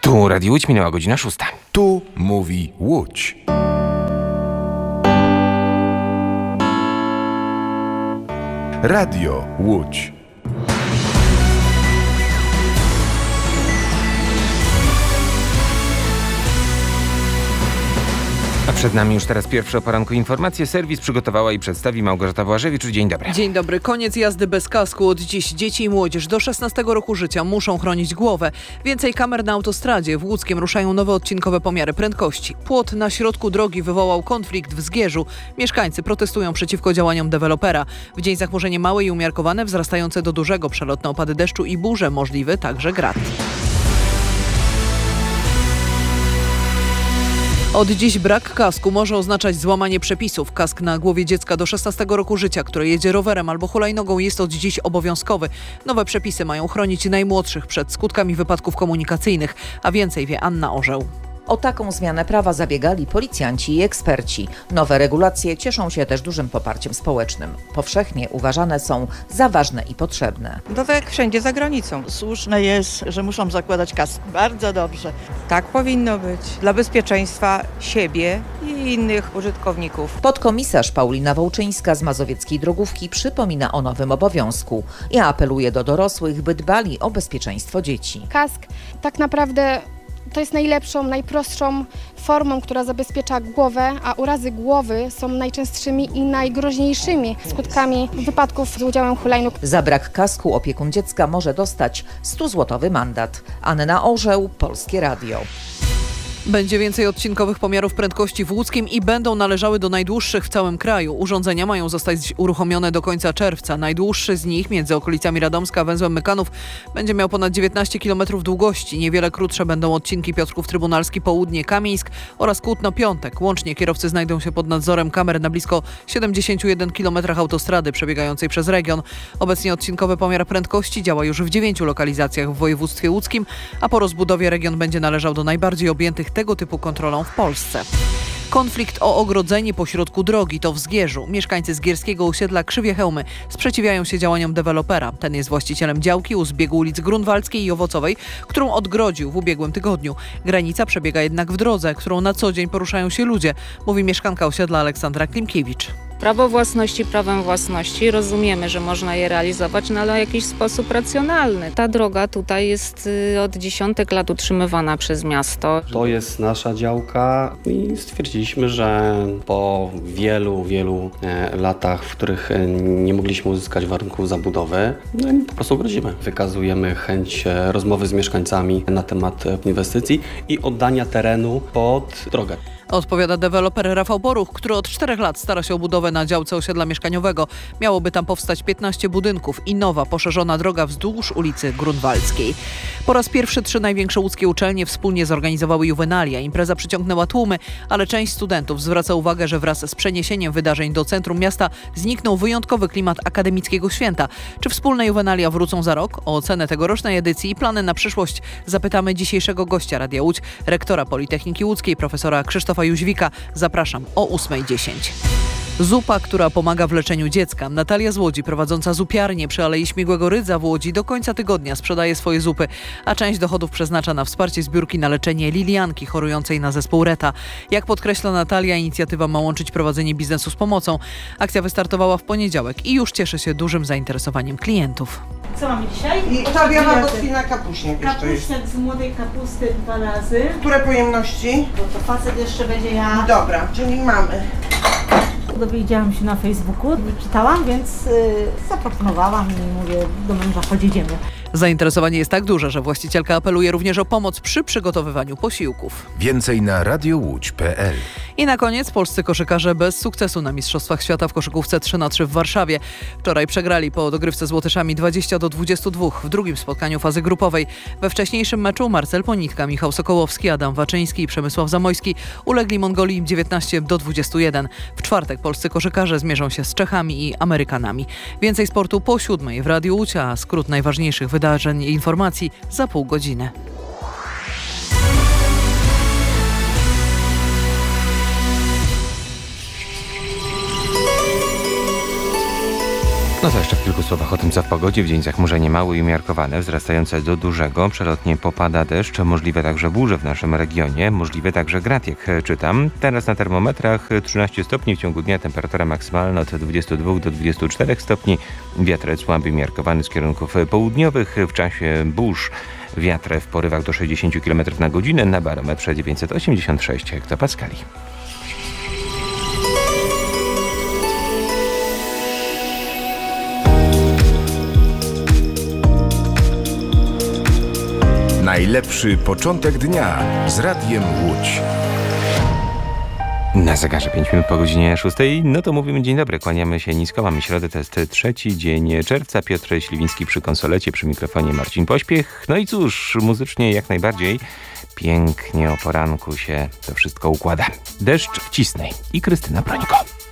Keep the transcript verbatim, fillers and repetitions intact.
Tu Radio Łódź, minęła godzina szósta. Tu mówi Łódź. Radio Łódź. A przed nami już teraz pierwsze o poranku informacje. Serwis przygotowała i przedstawi Małgorzata Błażewicz. Dzień dobry. Dzień dobry. Koniec jazdy bez kasku. Od dziś dzieci i młodzież do szesnastego roku życia muszą chronić głowę. Więcej kamer na autostradzie. W Łódzkiem ruszają nowe odcinkowe pomiary prędkości. Płot na środku drogi wywołał konflikt w Zgierzu. Mieszkańcy protestują przeciwko działaniom dewelopera. W dzień zachmurzenie małe i umiarkowane, wzrastające do dużego, przelotne opady deszczu i burze, możliwy także grad. Od dziś brak kasku może oznaczać złamanie przepisów. Kask na głowie dziecka do szesnastego roku życia, które jedzie rowerem albo hulajnogą, jest od dziś obowiązkowy. Nowe przepisy mają chronić najmłodszych przed skutkami wypadków komunikacyjnych, a więcej wie Anna Orzeł. O taką zmianę prawa zabiegali policjanci i eksperci. Nowe regulacje cieszą się też dużym poparciem społecznym. Powszechnie uważane są za ważne i potrzebne. No tak jak wszędzie za granicą. Słuszne jest, że muszą zakładać kask. Bardzo dobrze. Tak powinno być. Dla bezpieczeństwa siebie i innych użytkowników. Podkomisarz Paulina Wołczyńska z Mazowieckiej Drogówki przypomina o nowym obowiązku i apeluje do dorosłych, by dbali o bezpieczeństwo dzieci. Kask tak naprawdę to jest najlepszą, najprostszą formą, która zabezpiecza głowę, a urazy głowy są najczęstszymi i najgroźniejszymi skutkami wypadków z udziałem hulajnóg. Za brak kasku opiekun dziecka może dostać stuzłotowy mandat. Anna Orzeł, Polskie Radio. Będzie więcej odcinkowych pomiarów prędkości w Łódzkiem i będą należały do najdłuższych w całym kraju. Urządzenia mają zostać uruchomione do końca czerwca. Najdłuższy z nich między okolicami Radomska a węzłem Mykanów będzie miał ponad dziewiętnaście kilometrów długości. Niewiele krótsze będą odcinki Piotrków Trybunalski, Południe, Kamieńsk oraz Kłutno-Piątek. Łącznie kierowcy znajdą się pod nadzorem kamer na blisko siedemdziesięciu jeden kilometrach autostrady przebiegającej przez region. Obecnie odcinkowy pomiar prędkości działa już w dziewięciu lokalizacjach w województwie łódzkim, a po rozbudowie region będzie należał do najbardziej objętych tego typu kontrolą w Polsce. Konflikt o ogrodzenie pośrodku drogi to w Zgierzu. Mieszkańcy zgierskiego osiedla Krzywie Chełmy sprzeciwiają się działaniom dewelopera. Ten jest właścicielem działki u zbiegu ulic Grunwaldzkiej i Owocowej, którą odgrodził w ubiegłym tygodniu. Granica przebiega jednak w drodze, którą na co dzień poruszają się ludzie, mówi mieszkanka osiedla Aleksandra Klimkiewicz. Prawo własności prawem własności, rozumiemy, że można je realizować, no ale w jakiś sposób racjonalny. Ta droga tutaj jest od dziesiątek lat utrzymywana przez miasto. To jest nasza działka i stwierdziliśmy, że po wielu, wielu latach, w których nie mogliśmy uzyskać warunków zabudowy, no po prostu ogrodzimy. Wykazujemy chęć rozmowy z mieszkańcami na temat inwestycji i oddania terenu pod drogę. Odpowiada deweloper Rafał Boruch, który od czterech lat stara się o budowę na działce osiedla mieszkaniowego. Miałoby tam powstać piętnaście budynków i nowa, poszerzona droga wzdłuż ulicy Grunwaldzkiej. Po raz pierwszy trzy największe łódzkie uczelnie wspólnie zorganizowały Juvenalia. Impreza przyciągnęła tłumy, ale część studentów zwraca uwagę, że wraz z przeniesieniem wydarzeń do centrum miasta zniknął wyjątkowy klimat akademickiego święta. Czy wspólne Juvenalia wrócą za rok? O ocenę tegorocznej edycji i plany na przyszłość zapytamy dzisiejszego gościa Radia Łódź, rektora Politechniki Łódzkiej, profesora Krzysztofa Jóźwika. Zapraszam o ósma dziesięć. Zupa, która pomaga w leczeniu dziecka. Natalia z Łodzi, prowadząca zupiarnię przy Alei Śmigłego Rydza w Łodzi, do końca tygodnia sprzedaje swoje zupy, a część dochodów przeznacza na wsparcie zbiórki na leczenie Lilianki chorującej na zespół Reta. Jak podkreśla Natalia, inicjatywa ma łączyć prowadzenie biznesu z pomocą. Akcja wystartowała w poniedziałek i już cieszy się dużym zainteresowaniem klientów. Co mamy dzisiaj? I tobiowa godzina kapuśniak jeszcze jest. Kapuśniak z młodej kapusty dwa razy. Które pojemności? Bo to facet jeszcze będzie ja. Dobra, czyli mamy. Dowiedziałam się na Facebooku, czytałam, więc yy, zaproponowałam i mówię do męża, chodź idziemy. Zainteresowanie jest tak duże, że właścicielka apeluje również o pomoc przy przygotowywaniu posiłków. Więcej na radiowódź kropka p l. I na koniec polscy koszykarze bez sukcesu na Mistrzostwach Świata w koszykówce trzy na trzy w Warszawie. Wczoraj przegrali po dogrywce z Łotyszami dwadzieścia do dwudziestu dwóch w drugim spotkaniu fazy grupowej. We wcześniejszym meczu Marcel Ponitka, Michał Sokołowski, Adam Waczyński i Przemysław Zamojski ulegli Mongolii dziewiętnaście do dwudziestu jeden. W czwartek polscy koszykarze zmierzą się z Czechami i Amerykanami. Więcej sportu po siódmej w Radiu Łódź, a skrót najważniejszych wydarzeń i informacji za pół godziny. No to jeszcze w kilku słowach o tym, co w pogodzie. W dzień zachmurzenie małe i umiarkowane, wzrastające do dużego. Przelotnie popada deszcz, możliwe także burze w naszym regionie, możliwe także grad, jak czytam. Teraz na termometrach trzynaście stopni, w ciągu dnia temperatura maksymalna od dwudziestu dwóch do dwudziestu czterech stopni. Wiatr słaby, umiarkowany z kierunków południowych. W czasie burz wiatr w porywach do sześćdziesięciu kilometrów na godzinę, na barometrze dziewięćset osiemdziesiąt sześć hektopaskali. Najlepszy początek dnia z Radiem Łódź. Na zegarze pięć minut po godzinie szóstej. No to mówimy dzień dobry, kłaniamy się nisko. Mamy środę, to jest trzeci dzień czerwca. Piotr Śliwiński przy konsolecie, przy mikrofonie Marcin Pośpiech. No i cóż, muzycznie jak najbardziej pięknie o poranku się to wszystko układa. Deszcz wcisnej i Krystyna Brońko.